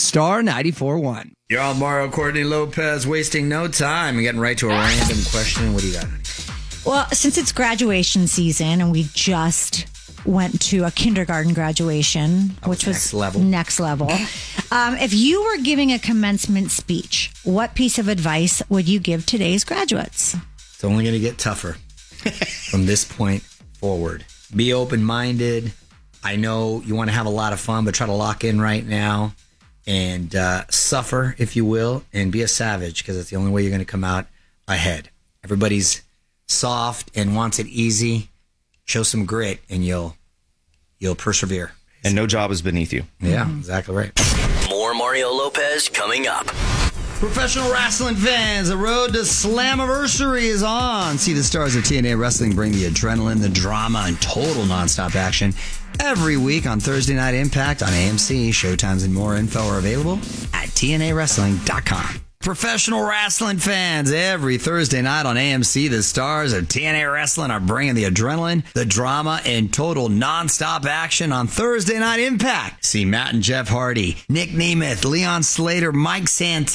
Star 94.1. You're all Mario Courtney Lopez, wasting no time and getting right to a random question. What do you got, honey? Well, since it's graduation season and we just went to a kindergarten graduation, which was next level. If you were giving a commencement speech, what piece of advice would you give today's graduates? It's only going to get tougher from this point forward. Be open-minded. I know you want to have a lot of fun, but try to lock in right now and suffer, if you will, and be a savage, because it's the only way you're going to come out ahead. Everybody's soft and wants it easy. Show some grit, and you'll persevere. And no job is beneath you. Yeah, exactly right. More Mario Lopez coming up. Professional wrestling fans, the road to Slammiversary is on. See the stars of TNA Wrestling bring the adrenaline, the drama, and total nonstop action every week on Thursday Night Impact on AMC. Showtimes and more info are available at TNAWrestling.com. Professional wrestling fans, every Thursday night on AMC, the stars of TNA Wrestling are bringing the adrenaline, the drama, and total nonstop action on Thursday Night Impact. See Matt and Jeff Hardy, Nick Nemeth, Leon Slater, Mike Santana.